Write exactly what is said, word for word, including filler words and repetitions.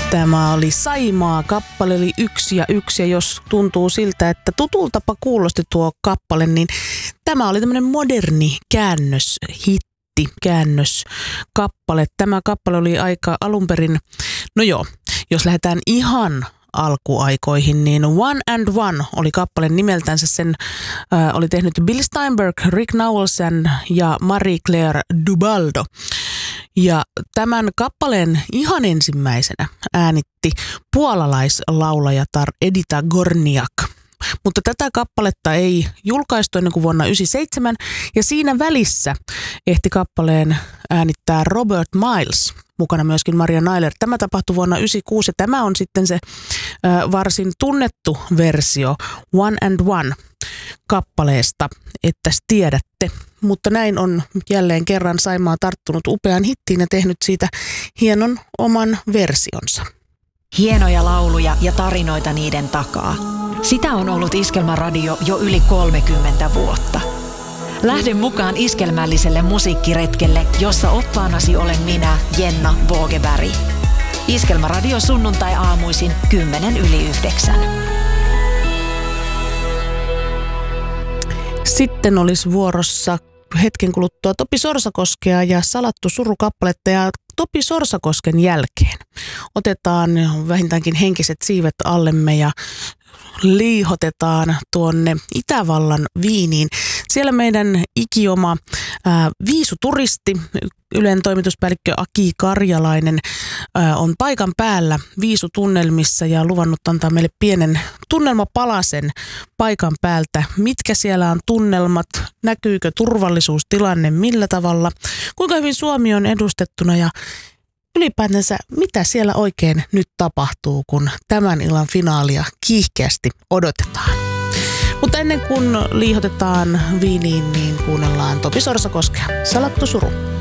Tämä oli Saimaa, kappale oli yksi ja yksi, ja jos tuntuu siltä, että tutultapa kuulosti tuo kappale, niin tämä oli tämmöinen moderni käännöshitti, käännöskappale. Tämä kappale oli aika alunperin, no joo, jos lähdetään ihan alkuaikoihin, niin One and One oli kappale nimeltänsä. Sen äh, oli tehnyt Bill Steinberg, Rick Nowelson ja Marie-Claire Dubaldo. Ja tämän kappaleen ihan ensimmäisenä äänitti puolalaislaulajatar Edita Gorniak. Mutta tätä kappaletta ei julkaistu ennen kuin vuonna yhdeksänkymmentäseitsemän, ja siinä välissä ehti kappaleen äänittää Robert Miles, mukana myöskin Maria Nailer. Tämä tapahtui vuonna yhdeksänkymmentäkuusi, ja tämä on sitten se äh, varsin tunnettu versio One and One kappaleesta, että tiedätte. Mutta näin on jälleen kerran Saimaa tarttunut upean hittiin ja tehnyt siitä hienon oman versionsa. Hienoja lauluja ja tarinoita niiden takaa. Sitä on ollut Iskelmäradio jo yli kolmekymmentä vuotta. Lähde mukaan iskelmälliselle musiikkiretkelle, jossa oppaanasi olen minä, Jenna Vågeberg. Iskelmäradio sunnuntai-aamuisin kymmenen yli yhdeksän. Sitten olisi vuorossa hetken kuluttua Topi Sorsakoskea ja Salattu suru-kappaletta, ja Topi Sorsakosken jälkeen otetaan vähintäänkin henkiset siivet allemme ja liihotetaan tuonne Itävallan Viiniin. Siellä meidän ikioma ää, viisuturisti, Ylen toimituspäällikkö Aki Karjalainen, ää, on paikan päällä viisutunnelmissa ja luvannut antaa meille pienen tunnelmapalasen paikan päältä. Mitkä siellä on tunnelmat, näkyykö turvallisuustilanne, millä tavalla, kuinka hyvin Suomi on edustettuna ja ylipäätänsä mitä siellä oikein nyt tapahtuu, kun tämän illan finaalia kiihkeästi odotetaan. Mutta ennen kuin liihotetaan viiniin, niin kuunnellaan Topi Sorsakoskea. Salattu suru.